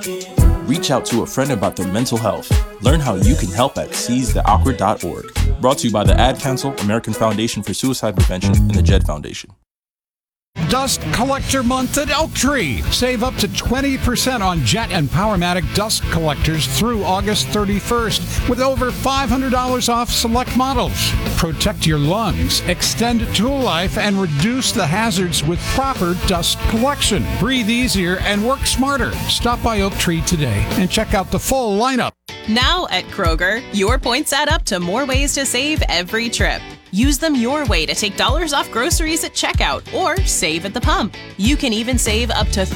Reach out to a friend about their mental health. Learn how you can help at seizetheawkward.org. Brought to you by the Ad Council, American Foundation for Suicide Prevention, and the JED Foundation. Dust Collector Month at Elk Tree. Save up to 20% on Jet and Powermatic dust collectors through August 31st with over $500 off select models. Protect your lungs, extend tool life, and reduce the hazards with proper dust collection. Breathe easier and work smarter. Stop by Oak Tree today and check out the full lineup. Now at Kroger, your points add up to more ways to save every trip. Use them your way to take dollars off groceries at checkout or save at the pump. You can even save up to